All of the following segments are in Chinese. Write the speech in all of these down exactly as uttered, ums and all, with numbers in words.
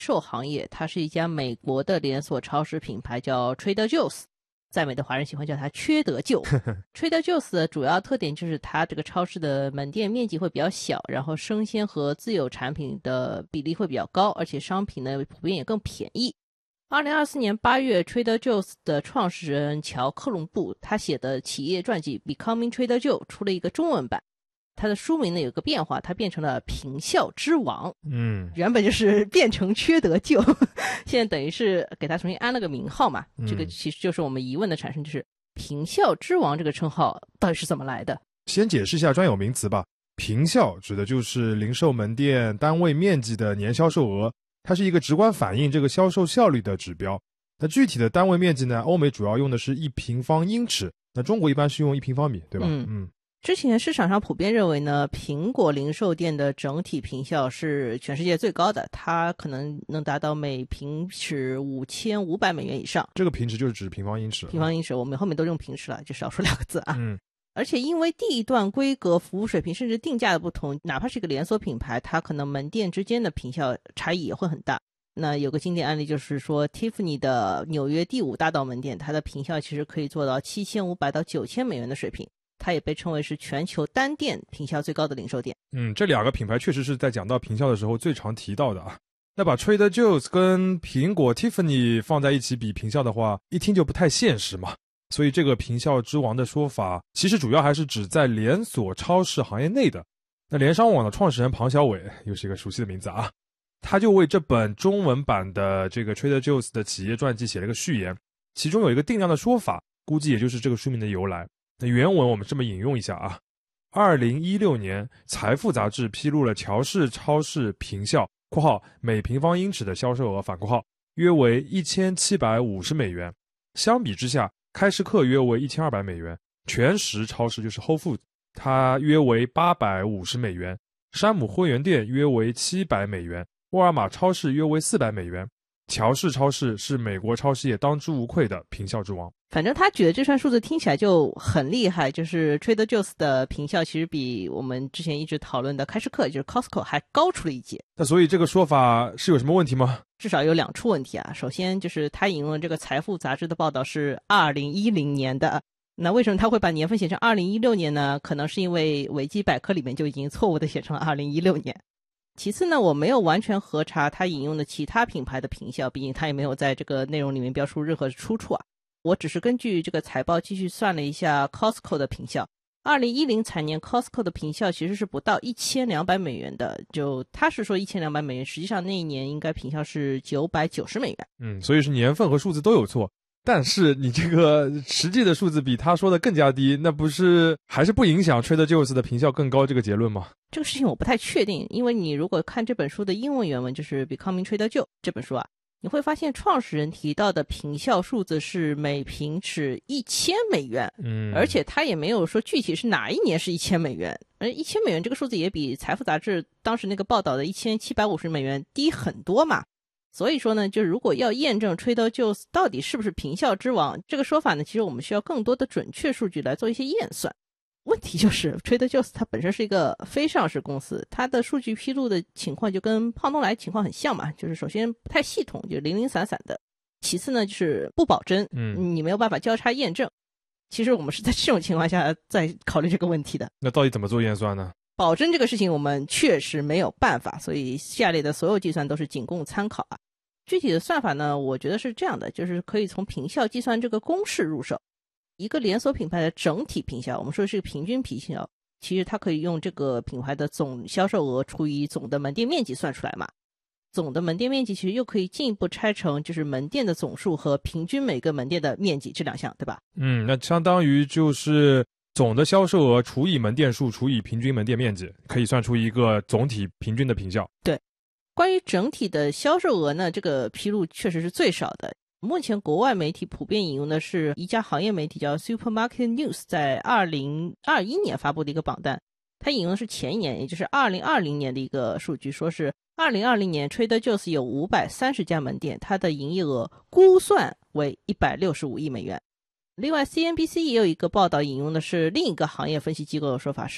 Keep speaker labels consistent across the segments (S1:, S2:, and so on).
S1: 售行业，它是一家美国的连锁超市品牌，叫 Trader Joe's， 在美的华人喜欢叫它缺德舅。Trader Joe's 的主要特点就是它这个超市的门店面积会比较小，然后生鲜和自有产品的比例会比较高，而且商品呢普遍也更便宜。二零二四年八月 Trader Joe's 的创始人乔克隆布他写的企业传记 Becoming Trader Joe 出了一个中文版，它的书名呢有个变化，它变成了平效之王。
S2: 嗯，
S1: 原本就是变成缺德舅，现在等于是给它重新安了个名号嘛。
S2: 嗯、
S1: 这个其实就是我们疑问的产生，就是平效之王这个称号到底是怎么来的？
S2: 先解释一下专有名词吧。平效指的就是零售门店单位面积的年销售额，它是一个直观反映这个销售效率的指标。那具体的单位面积呢，欧美主要用的是一平方英尺，那中国一般是用一平方米，对吧？
S1: 嗯
S2: 嗯。
S1: 之前市场上普遍认为呢，苹果零售店的整体平效是全世界最高的，它可能能达到每平尺五千五百美元以上。
S2: 这个平尺就是指平方英尺。
S1: 平方英尺，我们后面都用平尺了，就少说两个字啊。
S2: 嗯。
S1: 而且因为地段、规格、服务水平甚至定价的不同，哪怕是一个连锁品牌，它可能门店之间的平效差异也会很大。那有个经典案例就是说 Tiffany 的纽约第五大道门店，它的平效其实可以做到七千五百到九千美元的水平，它也被称为是全球单店平效最高的零售店。
S2: 嗯，这两个品牌确实是在讲到平效的时候最常提到的啊。那把 Trader Joe's 跟苹果 Tiffany 放在一起比平效的话，一听就不太现实嘛。所以这个平效之王的说法，其实主要还是指在连锁超市行业内的。那联商网的创始人庞小伟，又是一个熟悉的名字啊，他就为这本中文版的这个 Trader Joe's 的企业传记写了个序言，其中有一个定量的说法，估计也就是这个书名的由来。那原文我们这么引用一下啊，二零一六年财富杂志披露了乔氏超市平效（括号每平方英尺的销售额反括号）约为一千七百五十美元，相比之下，开市客约为一千二百美元，全食超市就是 Whole Foods， 它约为八百五十美元，山姆会员店约为七百美元，沃尔玛超市约为四百美元。乔氏超市是美国超市业当之无愧的平效之王。
S1: 反正他举的这串数字听起来就很厉害，就是 Trader Joe's 的平效其实比我们之前一直讨论的开市客就是 Costco 还高出了一截。
S2: 那所以这个说法是有什么问题吗？
S1: 至少有两处问题啊。首先就是他引用这个财富杂志的报道是二零一零年的，那为什么他会把年份写成二零一六年呢？可能是因为维基百科里面就已经错误的写成了二零一六年。其次呢，我没有完全核查他引用的其他品牌的平效，毕竟他也没有在这个内容里面标出任何出处啊。我只是根据这个财报继续算了一下 Costco 的平效。二零一零财年 Costco 的平效其实是不到一千两百美元的，就他是说一千两百美元，实际上那一年应该平效是九百九十美元。
S2: 嗯，所以是年份和数字都有错。但是你这个实际的数字比他说的更加低，那不是还是不影响 Trader Joe's 的平效更高这个结论吗？
S1: 这个事情我不太确定，因为你如果看这本书的英文原文，就是 Becoming Trader Joe 这本书啊，你会发现创始人提到的平效数字是每平尺一千美元，
S2: 嗯，
S1: 而且他也没有说具体是哪一年是一千美元，而一千美元这个数字也比财富杂志当时那个报道的一千七百五十美元低很多嘛。所以说呢，就如果要验证 Trader Joe's 到底是不是平效之王这个说法呢，其实我们需要更多的准确数据来做一些验算。问题就是 Trader Joe's 它本身是一个非上市公司，它的数据披露的情况就跟胖东来情况很像嘛，就是首先不太系统，就零零散散的，其次呢就是不保真，
S2: 嗯，
S1: 你没有办法交叉验证。其实我们是在这种情况下在考虑这个问题的。
S2: 那到底怎么做验算呢？
S1: 保真这个事情我们确实没有办法，所以下列的所有计算都是仅供参考啊。具体的算法呢，我觉得是这样的，就是可以从平效计算这个公式入手。一个连锁品牌的整体平效，我们说是平均平效，其实它可以用这个品牌的总销售额除以总的门店面积算出来嘛。总的门店面积其实又可以进一步拆成就是门店的总数和平均每个门店的面积这两项，对吧？
S2: 嗯，那相当于就是总的销售额除以门店数除以平均门店面积，可以算出一个总体平均的平效。
S1: 对，关于整体的销售额呢，这个披露确实是最少的。目前国外媒体普遍引用的是一家行业媒体叫 Supermarket News 在二零二一年发布的一个榜单，它引用的是前一年，也就是二零二零年的一个数据，说是二零二零年 Trader Joe's 有五百三十家门店，它的营业额估算为一百六十五亿美元。另外 C N B C 也有一个报道引用的是另一个行业分析机构的说法是，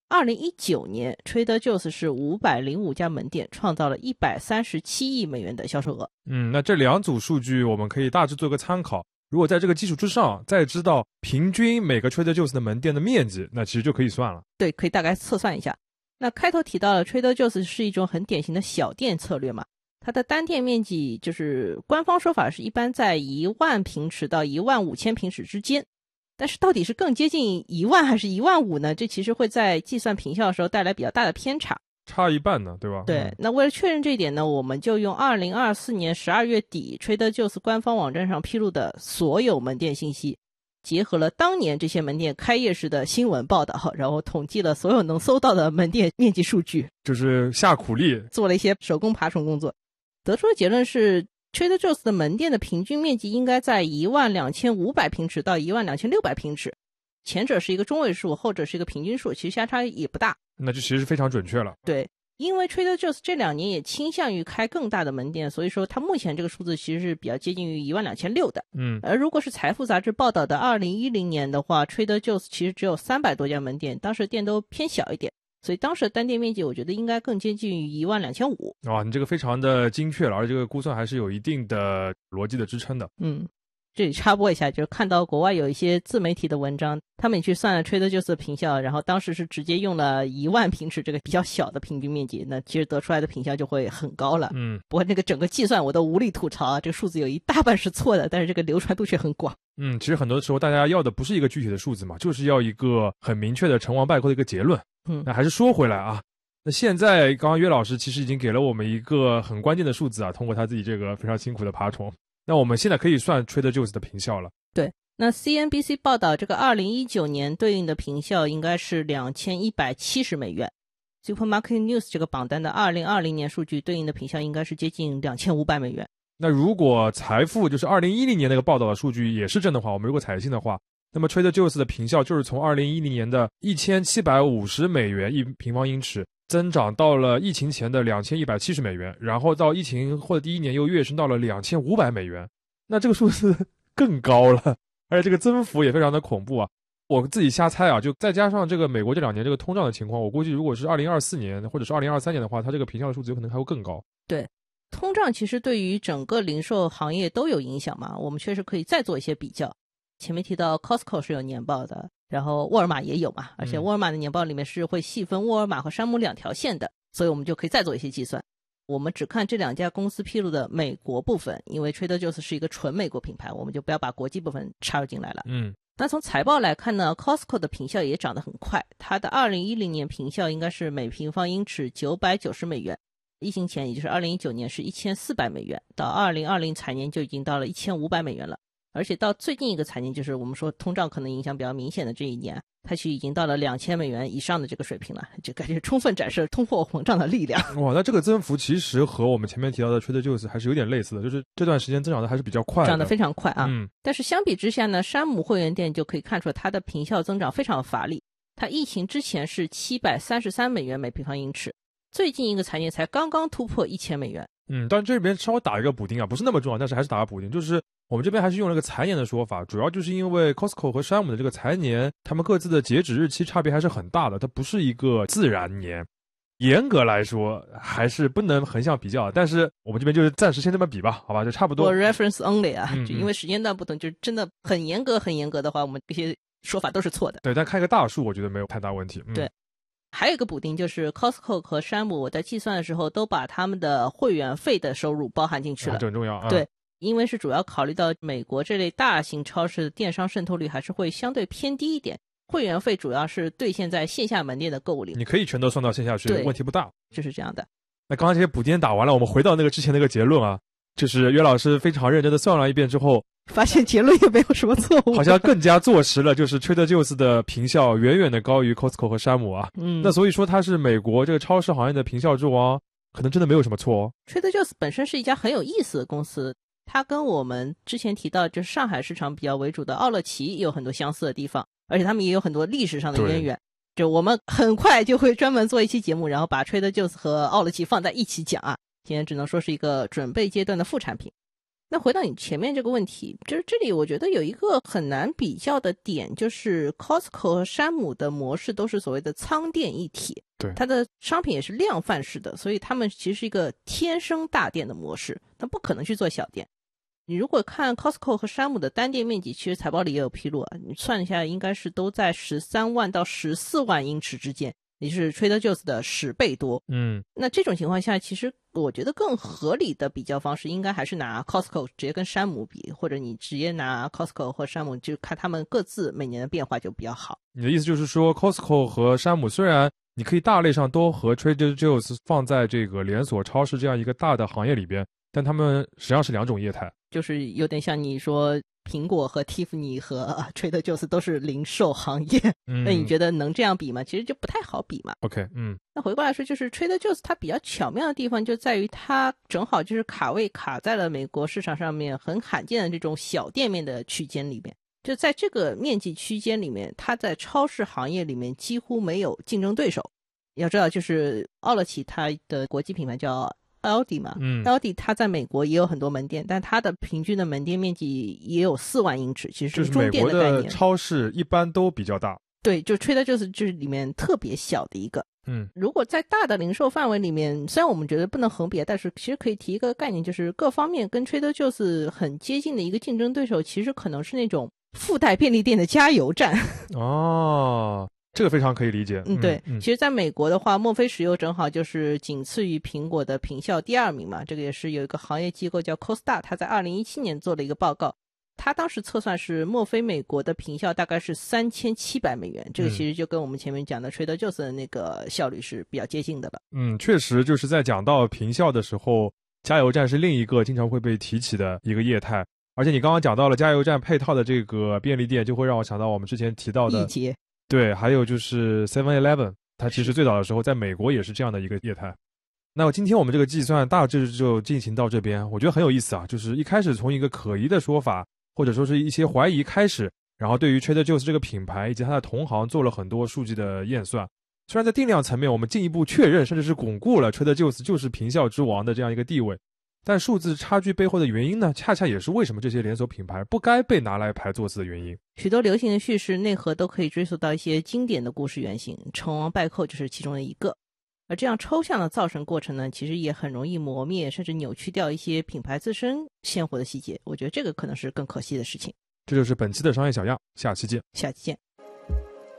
S1: 二零一九年 Trader Joe's 是五百零五家门店，创造了一百三十七亿美元的销售额。
S2: 嗯，那这两组数据我们可以大致做个参考。如果在这个基础之上再知道平均每个 Trader Joe's 的门店的面积，那其实就可以算了。
S1: 对，可以大概测算一下。那开头提到了 Trader Joe's 是一种很典型的小店策略嘛，它的单店面积就是官方说法是一般在一万平尺到一万五千平尺之间，但是到底是更接近一万还是一万五呢？这其实会在计算平效的时候带来比较大的偏差，
S2: 差一半呢，对吧？
S1: 对，
S2: 嗯、
S1: 那为了确认这一点呢，我们就用二零二四年十二月底 Trader Joe's 官方网站上披露的所有门店信息，结合了当年这些门店开业时的新闻报道，然后统计了所有能搜到的门店面积数据，
S2: 就是下苦力
S1: 做了一些手工爬虫工作，得出的结论是 Trader Joe's 的门店的平均面积应该在一万两千五百平尺到一万两千六百平尺，前者是一个中位数，后者是一个平均数，其实相差也不大，
S2: 那就其实是非常准确了。
S1: 对，因为 Trader Joe's 这两年也倾向于开更大的门店，所以说它目前这个数字其实是比较接近于一万两千六的。
S2: 嗯，
S1: 而如果是财富杂志报道的二零一零年的话 Trader Joe's 其实只有三百多家门店，当时店都偏小一点，所以当时的单店面积我觉得应该更接近于一万两千五。
S2: 哇，你这个非常的精确了，而且这个估算还是有一定的逻辑的支撑的。
S1: 嗯，这里插播一下，就是看到国外有一些自媒体的文章，他们也去算了 Trader Joe's 的平效，然后当时是直接用了一万平尺这个比较小的平均面积，那其实得出来的平效就会很高了。
S2: 嗯，
S1: 不过那个整个计算我都无力吐槽啊，这个数字有一大半是错的，但是这个流传度却很广。
S2: 嗯，其实很多时候大家要的不是一个具体的数字嘛，就是要一个很明确的成王败寇的一个结论。
S1: 嗯，
S2: 那还是说回来啊，那现在刚刚约老师其实已经给了我们一个很关键的数字啊，通过他自己这个非常辛苦的爬虫，那我们现在可以算 Trader Joe's 的平效了。
S1: 对，那 C N B C 报道这个二零一九年对应的平效应该是两千一百七十美元， Supermarket News 这个榜单的二零二零年数据对应的平效应该是接近两千五百美元。
S2: 那如果财富就是二零一零年那个报道的数据也是正的话，我们如果采信的话，那么 Trader Joe's 的平效就是从二零一零年的一千七百五十美元一平方英尺增长到了疫情前的两千一百七十美元，然后到疫情后的第一年又跃升到了两千五百美元，那这个数字更高了，而且这个增幅也非常的恐怖啊。我自己瞎猜啊，就再加上这个美国这两年这个通胀的情况，我估计如果是二零二四年或者是二零二三年的话，它这个平效的数字有可能还会更高。
S1: 对，通胀其实对于整个零售行业都有影响嘛，我们确实可以再做一些比较。前面提到 Costco 是有年报的，然后沃尔玛也有嘛，而且沃尔玛的年报里面是会细分沃尔玛和山姆两条线的，所以我们就可以再做一些计算。我们只看这两家公司披露的美国部分，因为 Trader Joe's 是一个纯美国品牌，我们就不要把国际部分插入进来了。
S2: 嗯，
S1: 那从财报来看呢 Costco 的平效也涨得很快，它的二零一零年平效应该是每平方英尺九百九十美元，疫情前也就是二零一九年是一千四百美元，到二零二零财年就已经到了一千五百美元了。而且到最近一个财年，就是我们说通胀可能影响比较明显的这一年，它其实已经到了两千美元以上的这个水平了，就感觉充分展示通货膨胀的力量。
S2: 哇，那这个增幅其实和我们前面提到的 Trader Joe's 还是有点类似的，就是这段时间增长的还是比较快的，
S1: 涨得非常快啊。
S2: 嗯，
S1: 但是相比之下呢，山姆会员店就可以看出它的平效增长非常乏力。它疫情之前是七百三十三美元每平方英尺，最近一个财年才刚刚突破一千美元。
S2: 嗯，但这边稍微打一个补丁啊，不是那么重要，但是还是打个补丁，就是我们这边还是用了个财年的说法，主要就是因为 Costco 和山姆的这个财年，他们各自的截止日期差别还是很大的，它不是一个自然年，严格来说还是不能横向比较，但是我们这边就是暂时先这么比吧，好吧，就差不多。
S1: 我 reference only 啊，
S2: 嗯嗯
S1: 就因为时间段不同，就真的很严格很严格的话，我们这些说法都是错的。
S2: 对，但看一个大数，我觉得没有太大问题。嗯、
S1: 对。还有一个补丁就是 Costco 和山姆，我在计算的时候都把他们的会员费的收入包含进去了，
S2: 啊、这很重要啊。
S1: 对，因为是主要考虑到美国这类大型超市的电商渗透率还是会相对偏低一点，会员费主要是兑现在线下门店的购物里，
S2: 你可以全都算到线下去，问题不大，
S1: 就是这样的。
S2: 那刚刚这些补丁打完了，我们回到那个之前那个结论啊，就是约老师非常认真的算了一遍之后，
S1: 发现结论也没有什么错误，
S2: 好像更加坐实了，就是 Trader Joe's 的平效远远的高于 Costco 和山姆啊。
S1: 嗯，
S2: 那所以说它是美国这个超市行业的平效之王，可能真的没有什么错哦。
S1: Trader Joe's 本身是一家很有意思的公司，它跟我们之前提到就是上海市场比较为主的奥乐奇有很多相似的地方，而且他们也有很多历史上的渊源。就我们很快就会专门做一期节目，然后把 Trader Joe's 和奥乐奇放在一起讲啊。今天只能说是一个准备阶段的副产品。 那回到你前面这个问题，就是这里我觉得有一个很难比较的点，就是 Costco 和山姆的模式都是所谓的仓店一体，
S2: 对，
S1: 它的商品也是量贩式的，所以他们其实是一个天生大店的模式，它不可能去做小店。你如果看 Costco 和山姆的单店面积，其实财报里也有披露啊，你算一下应该是都在十三万到十四万英尺之间，也就是 Trader Joe's 的十倍多。
S2: 嗯，
S1: 那这种情况下，其实我觉得更合理的比较方式应该还是拿 Costco 直接跟山姆比，或者你直接拿 Costco 或山姆就看他们各自每年的变化就比较好。
S2: 你的意思就是说 Costco 和山姆虽然你可以大类上都和 Trader Joe's 放在这个连锁超市这样一个大的行业里边，但他们实际上是两种业态，
S1: 就是有点像你说苹果和 Tiffany 和 Trader Joe's 都是零售行业，
S2: 嗯，
S1: 那你觉得能这样比吗？其实就不太好比嘛。
S2: OK， 嗯，
S1: 那回过来说，就是 Trader Joe's 它比较巧妙的地方就在于它正好就是卡位卡在了美国市场上面很罕见的这种小店面的区间里面，就在这个面积区间里面，它在超市行业里面几乎没有竞争对手。要知道就是奥乐奇它的国际品牌叫L D 嘛，
S2: 嗯
S1: ，L D 它在美国也有很多门店，但它的平均的门店面积也有四万英尺，其实
S2: 就是
S1: 中
S2: 美国
S1: 店概念。
S2: 的超市一般都比较大，
S1: 对，就 Trader Joe's 就是里面特别小的一个。
S2: 嗯，
S1: 如果在大的零售范围里面，虽然我们觉得不能横比，但是其实可以提一个概念，就是各方面跟 Trader Joe's 很接近的一个竞争对手，其实可能是那种附带便利店的加油站。
S2: 哦，这个非常可以理解。
S1: 嗯，对，
S2: 嗯，
S1: 其实在美国的话，墨菲石油正好就是仅次于苹果的品效第二名嘛，这个也是有一个行业机构叫 Costa， 他在二零一七年做了一个报告，他当时测算是墨菲美国的品效大概是三千七百美元，这个其实就跟我们前面讲的 Trader Joe's 的那个效率是比较接近的了。
S2: 嗯，确实就是在讲到品效的时候，加油站是另一个经常会被提起的一个业态。而且你刚刚讲到了加油站配套的这个便利店，就会让我想到我们之前提到的
S1: 易捷，
S2: 对，还有就是 seven eleven， 它其实最早的时候在美国也是这样的一个业态。那今天我们这个计算大致就进行到这边，我觉得很有意思啊，就是一开始从一个可疑的说法，或者说是一些怀疑开始，然后对于 Trader Joe's 这个品牌以及它的同行做了很多数据的验算。虽然在定量层面我们进一步确认甚至是巩固了 Trader Joe's 就是平效之王的这样一个地位，但数字差距背后的原因呢，恰恰也是为什么这些连锁品牌不该被拿来排座次的原因。
S1: 许多流行的叙事内核都可以追溯到一些经典的故事原型，成王败寇就是其中的一个。而这样抽象的造成过程呢，其实也很容易磨灭甚至扭曲掉一些品牌自身鲜活的细节，我觉得这个可能是更可惜的事情。
S2: 这就是本期的商业小样，下期见。
S1: 下期见。